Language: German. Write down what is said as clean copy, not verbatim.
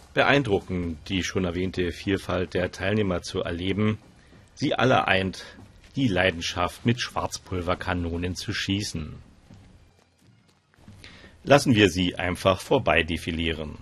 Beeindruckend, die schon erwähnte Vielfalt der Teilnehmer zu erleben. Sie alle eint die Leidenschaft, mit Schwarzpulverkanonen zu schießen. Lassen wir sie einfach vorbei defilieren.